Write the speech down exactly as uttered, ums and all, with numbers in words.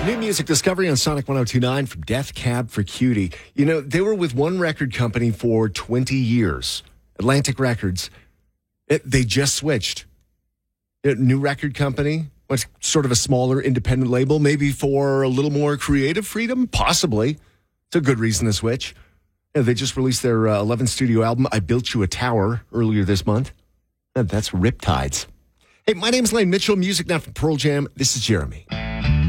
New music discovery on Sonic one oh two point nine from Death Cab for Cutie. You know, they were with one record company for twenty years, Atlantic Records. It, they just switched. A new record company, what's sort of a smaller independent label, maybe for a little more creative freedom? Possibly. It's a good reason to switch. Yeah, they just released their uh, eleventh studio album, I Built You a Tower, earlier this month. And that's Riptides. Hey, my name's Lane Mitchell. Music now from Pearl Jam. This is Jeremy.